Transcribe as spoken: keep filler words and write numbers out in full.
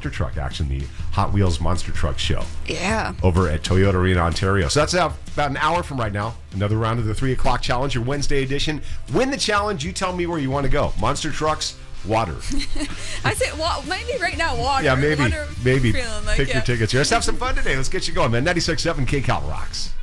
monster truck action, the Hot Wheels Monster Truck Show. Yeah. Over at Toyota Arena, Ontario. So that's about an hour from right now. Another round of the three o'clock challenge, your Wednesday edition. Win the challenge. You tell me where you want to go. Monster trucks, water. I say, well, maybe right now, water. Yeah, maybe. Water maybe. feeling like, Pick yeah. your tickets here. Let's have some fun today. Let's get you going, man. ninety-six point seven K Cal rocks.